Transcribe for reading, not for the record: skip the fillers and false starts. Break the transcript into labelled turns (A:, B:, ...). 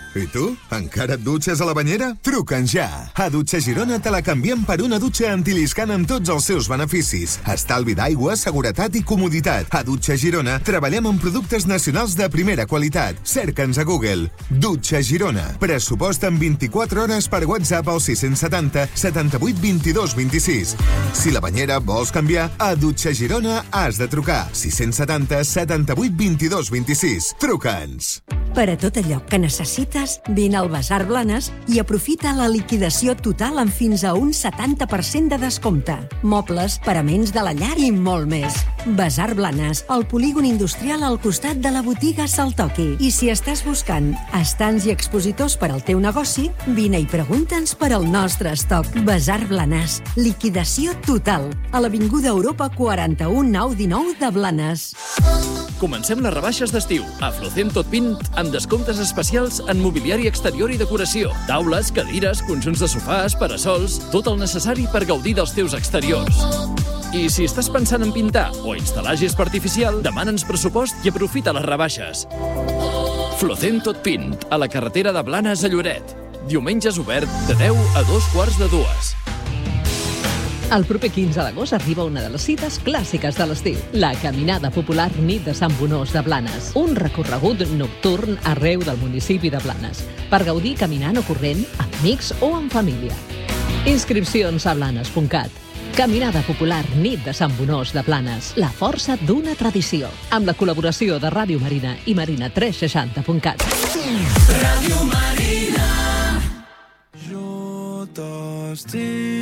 A: I tu? Encara et dutxes a la banyera? Truca'ns ja! A Dutxa Girona te la canviem per una dutxa antilliscant amb tots els seus beneficis. Estalvi d'aigua, seguretat i comoditat. A Dutxa Girona treballem amb productes nacionals de primera qualitat. Cerca'ns a Google. Dutxa Girona. Pressupost en 24 hores per WhatsApp al 670 78 22 26. Si la banyera vols canviar, a Dutxa Girona has de trucar. 670 78 22 26. Truca'ns.
B: Per a tot allò que necessites, vine al Basar Blanes i aprofita la liquidació total amb fins a un 70% de descompte. Mobles, paraments de la llar i molt més. Basar Blanes, el polígon industrial al costat de la botiga Saltoki. I si estàs buscant estants i expositors per al teu negoci, vine i pregunta'ns per al nostre estoc. Basar Blanes, liquidació total. A l'Avinguda Europa 41 919 de Blanes.
C: Comencem les rebaixes d'estiu a Flocent Tot 20 amb descomptes especials en mobiliari exterior i decoració. Taules, cadires, conjunts de sofàs, parasols, tot el necessari per gaudir dels teus exteriors. I si estàs pensant en pintar o instal·lar gespa artificial, demana'ns pressupost i aprofita les rebaixes. Flocent Tot 20, a la carretera de Blanes a Lloret. Diumenges obert de 10 a 2:45.
D: El proper 15 d'agost arriba una de les cites clàssiques de l'estiu, la Caminada Popular Nit de Sant Bonós de Blanes. Un recorregut nocturn arreu del municipi de Blanes, per gaudir caminant o corrent, amb amics o en família. Inscripcions a blanes.cat. Caminada Popular Nit de Sant Bonós de Blanes, la força d'una tradició. Amb la col·laboració de Ràdio Marina i Marina360.cat. Ràdio Marina.
E: Jo t'estic